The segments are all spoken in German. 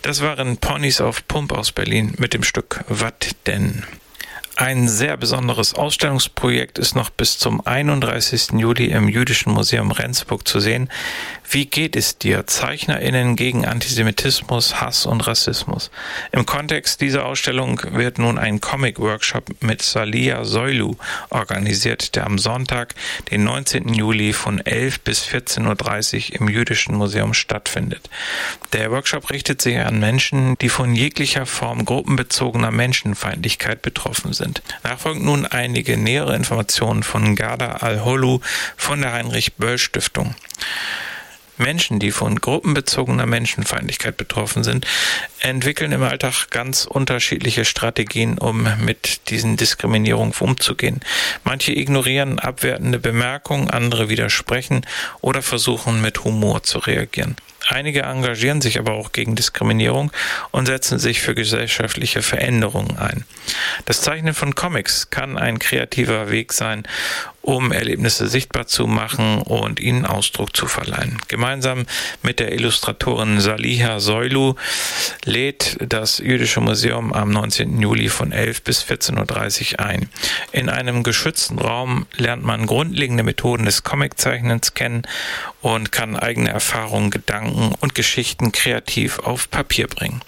Das waren Ponys auf Pump aus Berlin mit dem Stück Wat denn? Ein sehr besonderes Ausstellungsprojekt ist noch bis zum 31. Juli im Jüdischen Museum Rendsburg zu sehen. Wie geht es dir? ZeichnerInnen gegen Antisemitismus, Hass und Rassismus. Im Kontext dieser Ausstellung wird nun ein Comic-Workshop mit Saliha Soylu organisiert, der am Sonntag, den 19. Juli von 11 bis 14.30 Uhr im Jüdischen Museum stattfindet. Der Workshop richtet sich an Menschen, die von jeglicher Form gruppenbezogener Menschenfeindlichkeit betroffen sind. Nachfolgen nun einige nähere Informationen von Garda Al-Holu von der Heinrich-Böll-Stiftung. Menschen, die von gruppenbezogener Menschenfeindlichkeit betroffen sind, entwickeln im Alltag ganz unterschiedliche Strategien, um mit diesen Diskriminierungen umzugehen. Manche ignorieren abwertende Bemerkungen, andere widersprechen oder versuchen mit Humor zu reagieren. Einige engagieren sich aber auch gegen Diskriminierung und setzen sich für gesellschaftliche Veränderungen ein. Das Zeichnen von Comics kann ein kreativer Weg sein, um Erlebnisse sichtbar zu machen und ihnen Ausdruck zu verleihen. Gemeinsam mit der Illustratorin Saliha Soylu lädt das Jüdische Museum am 19. Juli von 11 bis 14.30 Uhr ein. In einem geschützten Raum lernt man grundlegende Methoden des Comiczeichnens kennen und kann eigene Erfahrungen, Gedanken und Geschichten kreativ auf Papier bringen.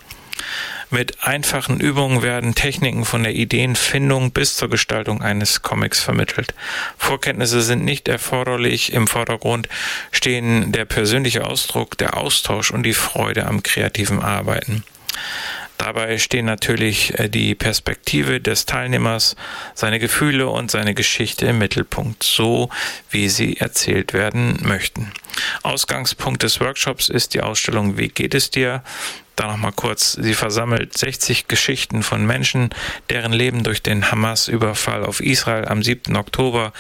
Mit einfachen Übungen werden Techniken von der Ideenfindung bis zur Gestaltung eines Comics vermittelt. Vorkenntnisse sind nicht erforderlich. Im Vordergrund stehen der persönliche Ausdruck, der Austausch und die Freude am kreativen Arbeiten. Dabei stehen natürlich die Perspektive des Teilnehmers, seine Gefühle und seine Geschichte im Mittelpunkt, so wie sie erzählt werden möchten. Ausgangspunkt des Workshops ist die Ausstellung Wie geht es dir? Da nochmal kurz, sie versammelt 60 Geschichten von Menschen, deren Leben durch den Hamas-Überfall auf Israel am 7. Oktober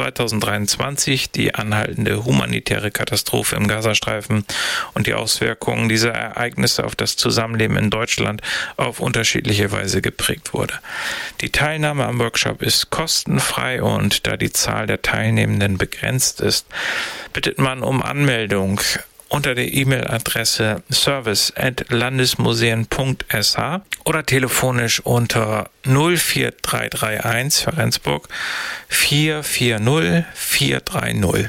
2023, die anhaltende humanitäre Katastrophe im Gazastreifen und die Auswirkungen dieser Ereignisse auf das Zusammenleben in Deutschland auf unterschiedliche Weise geprägt wurde. Die Teilnahme am Workshop ist kostenfrei und da die Zahl der Teilnehmenden begrenzt ist, bittet man um Anmeldung unter der E-Mail-Adresse service@landesmuseen.sh oder telefonisch unter 04331 für Rendsburg 440 430.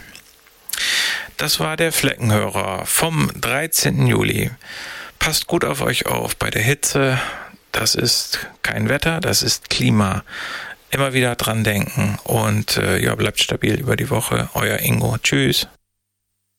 Das war der Fleckenhörer vom 13. Juli. Passt gut auf euch auf bei der Hitze. Das ist kein Wetter, das ist Klima. Immer wieder dran denken und bleibt stabil über die Woche. Euer Ingo. Tschüss.